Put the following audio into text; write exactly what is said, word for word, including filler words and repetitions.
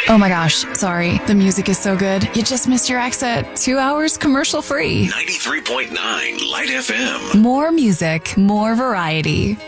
Oh my gosh, sorry. The music is so good. You just missed your exit. Two hours commercial free. ninety-three point nine Light F M. More music, more variety.